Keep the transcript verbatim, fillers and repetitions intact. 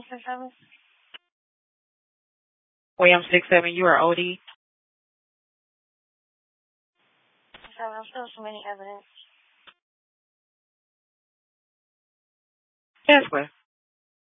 six seven. William six seven, you are O D. seven, I'm still submitting evidence. Yes, sir.